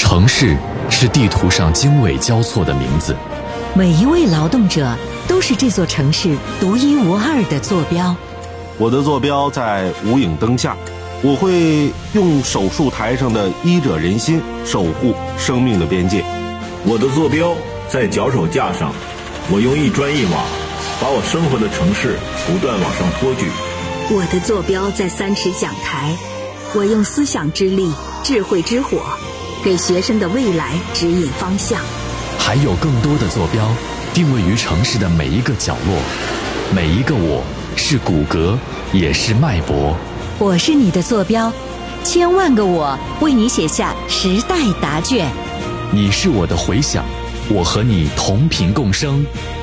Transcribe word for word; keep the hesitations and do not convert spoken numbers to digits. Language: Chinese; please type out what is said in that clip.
城市是地图上经纬交错的名字， 每一位劳动者都是这座城市独一无二的坐标。 我的坐标在无影灯下，我会用手术台上的医者仁心守护生命的边界。 我的坐标在脚手架上，我用一砖一瓦把我生活的城市不断往上托举。 我的坐标在三尺讲台，我用思想之力、智慧之火给学生的未来指引方向。 还有更多的坐标定位于城市的每一个角落，每一个我是骨骼，也是脉搏。 我是你的坐标，千万个我为你写下时代答卷。 你是我的回响，我和你同频共生，